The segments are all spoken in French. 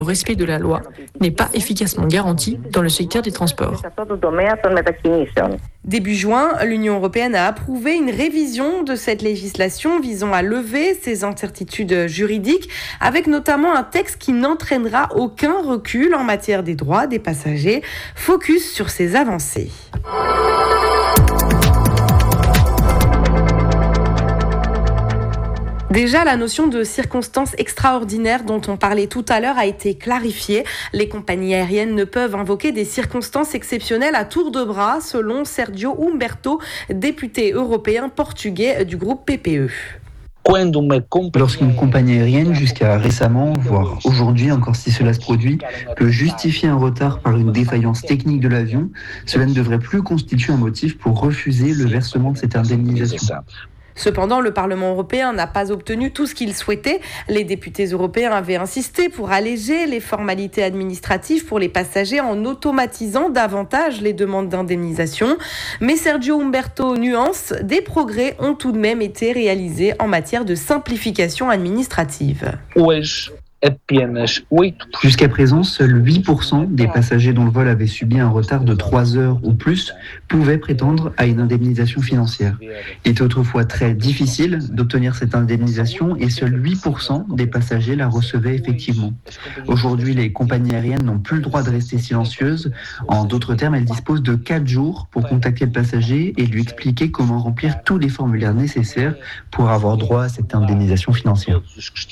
Le respect de la loi n'est pas efficacement garanti dans le secteur des transports. Début juin, l'Union européenne a approuvé une révision de cette législation visant à lever ces incertitudes juridiques, avec notamment un texte qui n'entraînera aucun recul en matière des droits des passagers. Focus sur ces avancées. Déjà, la notion de circonstances extraordinaires dont on parlait tout à l'heure a été clarifiée. Les compagnies aériennes ne peuvent invoquer des circonstances exceptionnelles à tour de bras, selon Sergio Humberto, député européen portugais du groupe PPE. Lorsqu'une compagnie aérienne, jusqu'à récemment, voire aujourd'hui encore si cela se produit, peut justifier un retard par une défaillance technique de l'avion, cela ne devrait plus constituer un motif pour refuser le versement de cette indemnisation. Cependant, le Parlement européen n'a pas obtenu tout ce qu'il souhaitait. Les députés européens avaient insisté pour alléger les formalités administratives pour les passagers en automatisant davantage les demandes d'indemnisation. Mais Sergio Humberto nuance, des progrès ont tout de même été réalisés en matière de simplification administrative. Jusqu'à présent, seuls 8% des passagers dont le vol avait subi un retard de 3 heures ou plus pouvaient prétendre à une indemnisation financière. Il était autrefois très difficile d'obtenir cette indemnisation et seuls 8% des passagers la recevaient effectivement. Aujourd'hui, les compagnies aériennes n'ont plus le droit de rester silencieuses. En d'autres termes, elles disposent de 4 jours pour contacter le passager et lui expliquer comment remplir tous les formulaires nécessaires pour avoir droit à cette indemnisation financière.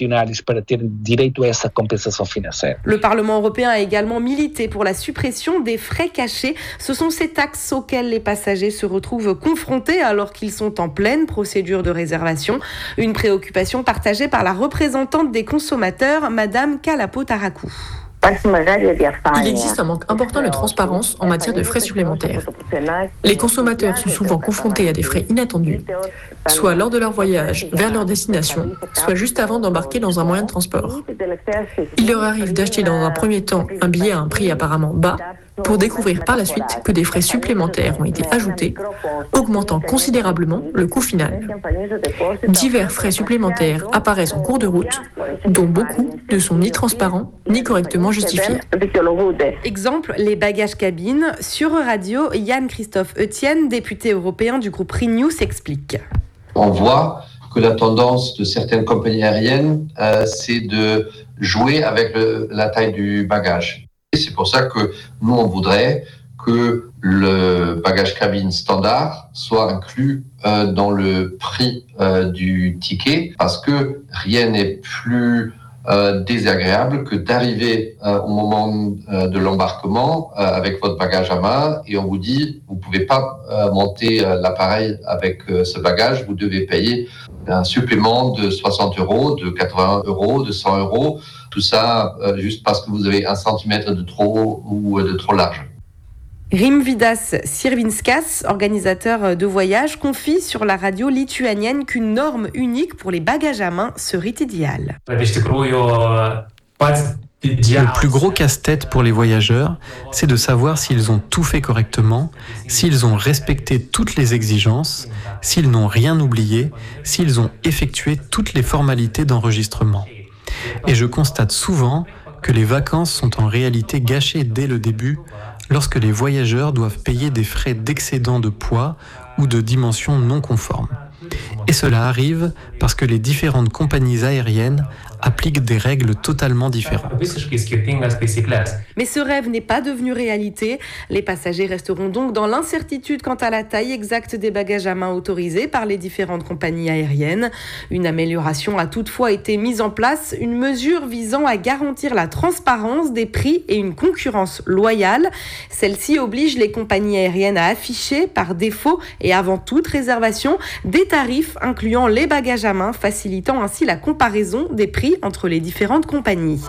Le Parlement européen a également milité pour la suppression des frais cachés. Ce sont ces taxes auxquelles les passagers se retrouvent confrontés alors qu'ils sont en pleine procédure de réservation. Une préoccupation partagée par la représentante des consommateurs, Madame Kalapo-Tarakou. Il existe un manque important de transparence en matière de frais supplémentaires. Les consommateurs sont souvent confrontés à des frais inattendus, soit lors de leur voyage vers leur destination, soit juste avant d'embarquer dans un moyen de transport. Il leur arrive d'acheter dans un premier temps un billet à un prix apparemment bas, pour découvrir par la suite que des frais supplémentaires ont été ajoutés, augmentant considérablement le coût final. Divers frais supplémentaires apparaissent en cours de route, dont beaucoup ne sont ni transparents ni correctement justifiés. Exemple, les bagages cabines. Sur Radio, Yann-Christophe Etienne, député européen du groupe Renew, s'explique. On voit que la tendance de certaines compagnies aériennes, c'est de jouer avec la taille du bagage. C'est pour ça que nous, on voudrait que le bagage cabine standard soit inclus dans le prix du ticket, parce que rien n'est plus désagréable que d'arriver au moment de l'embarquement avec votre bagage à main et on vous dit vous pouvez pas monter l'appareil avec ce bagage, vous devez payer un supplément de 60 €, de 80 €, de 100 €, tout ça juste parce que vous avez 1 centimètre de trop ou de trop large. Rimvydas Sirvinskas, organisateur de voyage, confie sur la radio lituanienne qu'une norme unique pour les bagages à main serait idéale. Le plus gros casse-tête pour les voyageurs, c'est de savoir s'ils ont tout fait correctement, s'ils ont respecté toutes les exigences, s'ils n'ont rien oublié, s'ils ont effectué toutes les formalités d'enregistrement. Et je constate souvent que les vacances sont en réalité gâchées dès le début, lorsque les voyageurs doivent payer des frais d'excédent de poids ou de dimensions non conformes. Et cela arrive parce que les différentes compagnies aériennes appliquent des règles totalement différentes. Mais ce rêve n'est pas devenu réalité. Les passagers resteront donc dans l'incertitude quant à la taille exacte des bagages à main autorisés par les différentes compagnies aériennes. Une amélioration a toutefois été mise en place, une mesure visant à garantir la transparence des prix et une concurrence loyale. Celle-ci oblige les compagnies aériennes à afficher par défaut et avant toute réservation des tarifs incluant les bagages à main, facilitant ainsi la comparaison des prix entre les différentes compagnies.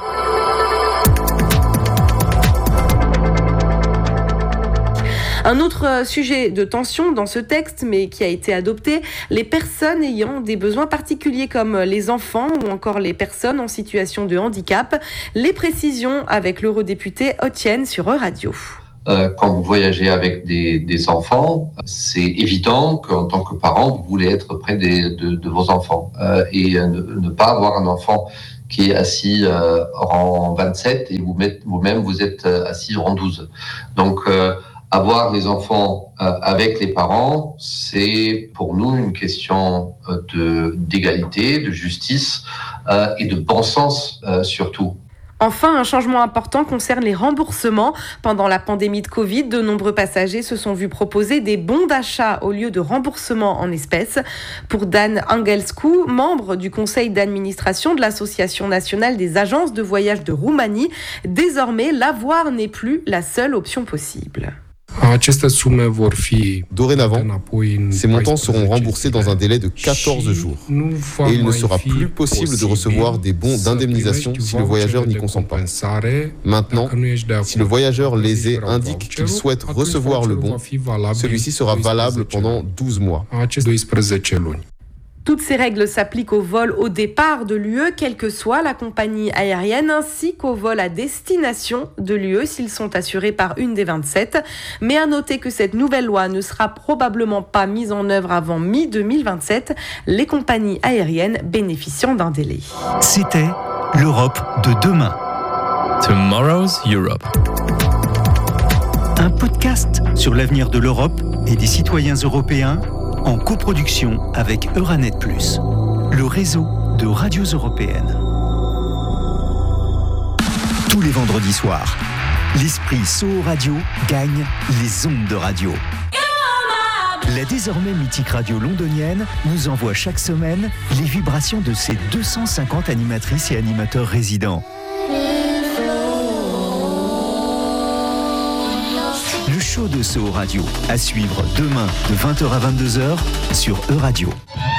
Un autre sujet de tension dans ce texte, mais qui a été adopté, les personnes ayant des besoins particuliers comme les enfants ou encore les personnes en situation de handicap. Les précisions avec l'eurodéputé Otienne sur Radio. quand vous voyagez avec des enfants, c'est évident qu'en tant que parent, vous voulez être près de vos enfants et ne pas avoir un enfant qui est assis rang 27 et vous-même vous êtes assis rang 12. Donc, avoir les enfants avec les parents, c'est pour nous une question d'égalité, de justice et de bon sens surtout. Enfin, un changement important concerne les remboursements. Pendant la pandémie de Covid, de nombreux passagers se sont vus proposer des bons d'achat au lieu de remboursement en espèces. Pour Dan Angelscu, membre du conseil d'administration de l'Association nationale des agences de voyage de Roumanie, désormais, l'avoir n'est plus la seule option possible. Dorénavant, ces montants seront remboursés dans un délai de 14 jours. Et il ne sera plus possible de recevoir des bons d'indemnisation si le voyageur n'y consent pas. Maintenant, si le voyageur lésé indique qu'il souhaite recevoir le bon, celui-ci sera valable pendant 12 mois. Toutes ces règles s'appliquent aux vols au départ de l'UE, quelle que soit la compagnie aérienne, ainsi qu'aux vols à destination de l'UE s'ils sont assurés par une des 27. Mais à noter que cette nouvelle loi ne sera probablement pas mise en œuvre avant mi-2027, les compagnies aériennes bénéficiant d'un délai. C'était l'Europe de demain. Tomorrow's Europe. Un podcast sur l'avenir de l'Europe et des citoyens européens en coproduction avec Euranet+, le réseau de radios européennes. Tous les vendredis soirs, l'esprit Soho Radio gagne les ondes de radio. La désormais mythique radio londonienne nous envoie chaque semaine les vibrations de ses 250 animatrices et animateurs résidents. Le show de Soho Radio, à suivre demain de 20h à 22h sur Euradio.